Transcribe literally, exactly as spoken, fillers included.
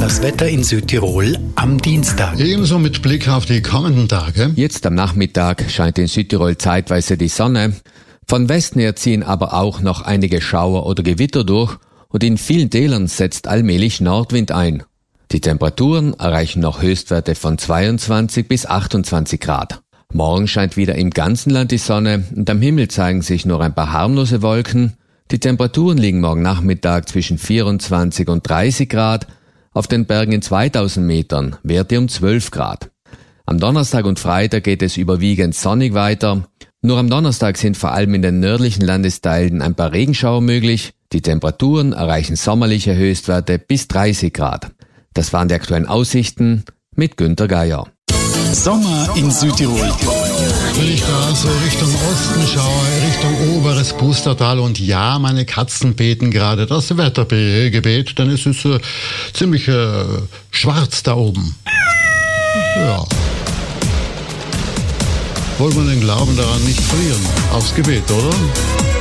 Das Wetter in Südtirol am Dienstag. Ebenso mit Blick auf die kommenden Tage. Jetzt am Nachmittag scheint in Südtirol zeitweise die Sonne. Von Westen her ziehen aber auch noch einige Schauer oder Gewitter durch und in vielen Tälern setzt allmählich Nordwind ein. Die Temperaturen erreichen noch Höchstwerte von zweiundzwanzig bis achtundzwanzig Grad. Morgen scheint wieder im ganzen Land die Sonne und am Himmel zeigen sich nur ein paar harmlose Wolken. Die Temperaturen liegen morgen Nachmittag zwischen vierundzwanzig und dreißig Grad, auf den Bergen in zweitausend Metern Werte um zwölf Grad. Am Donnerstag und Freitag geht es überwiegend sonnig weiter. Nur am Donnerstag sind vor allem in den nördlichen Landesteilen ein paar Regenschauer möglich. Die Temperaturen erreichen sommerliche Höchstwerte bis dreißig Grad. Das waren die aktuellen Aussichten mit Günter Geier. Sommer in Südtirol. Wenn ich da so Richtung Osten schaue, Richtung oberes Pustertal, und ja, meine Katzen beten gerade das Wettergebet, denn es ist äh, ziemlich äh, schwarz da oben. Ja. Wollen wir den Glauben daran nicht verlieren? Aufs Gebet, oder?